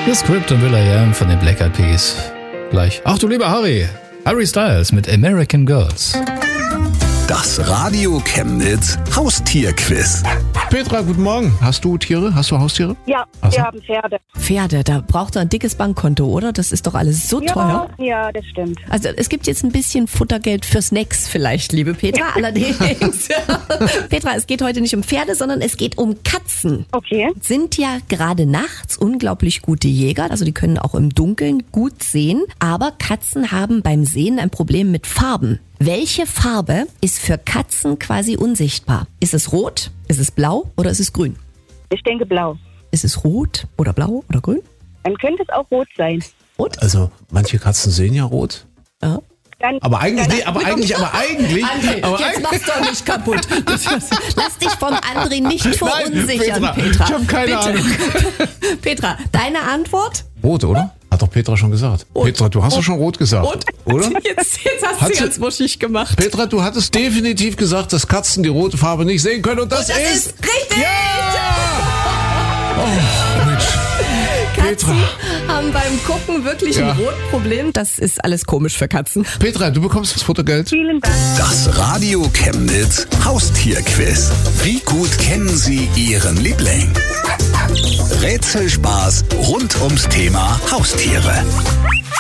The Script und will.i.am von den Black Eyed Peas. Gleich. Ach du lieber Harry. Harry Styles mit American Girls. Das Radio Chemnitz Haustierquiz. Petra, guten Morgen. Hast du Tiere? Hast du Haustiere? Ja, Ach so. wir haben Pferde. Pferde, da braucht er ein dickes Bankkonto, oder? Das ist doch alles so teuer. Ja, das stimmt. Also es gibt jetzt ein bisschen Futtergeld für Snacks vielleicht, liebe Petra. Allerdings, Petra, es geht heute nicht um Pferde, sondern es geht um Katzen. Okay. Sind ja gerade nachts unglaublich gute Jäger, also die können auch im Dunkeln gut sehen. Aber Katzen haben beim Sehen ein Problem mit Farben. Welche Farbe ist für Katzen quasi unsichtbar? Ist es rot, ist es blau oder ist es grün? Ich denke blau. Ist es rot oder blau oder grün? Dann könnte es auch rot sein. Rot? Also, manche Katzen sehen ja rot. Ja. Dann, Aber eigentlich, aber eigentlich. André, jetzt mach's doch nicht kaputt. Lass dich vom André nicht verunsichern, Petra. Ich habe keine Ahnung. Petra, deine Antwort? Rot, oder? Hat doch Petra schon gesagt. Rot. Petra, du hast doch schon rot gesagt. Rot. Oder? Jetzt hast du ganz wuschig gemacht. Petra, du hattest definitiv gesagt, dass Katzen die rote Farbe nicht sehen können. Und das ist richtig! Ja! Oh, Mensch. Katzen haben beim Gucken wirklich ein Rotproblem. Das ist alles komisch für Katzen. Petra, du bekommst das Futtergeld. vielen Dank. Das Radio Chemnitz Haustierquiz. Wie gut kennen Sie Ihren Liebling? Rätselspaß rund ums Thema Haustiere.